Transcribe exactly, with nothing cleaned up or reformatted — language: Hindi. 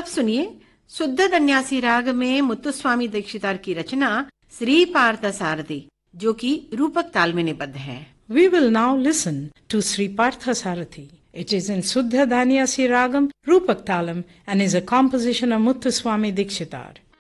अब सुनिए शुद्ध धन्यासी राग में मुत्तुस्वामी दीक्षितार की रचना श्री पार्थ सारथी, जो कि रूपक ताल में निबद्ध है। We will now listen to Sri Partha Sarathi. It is in Suddha Dhaniyasi Ragam, Rupak Talam, and is a composition of Muthuswami Dikshitar.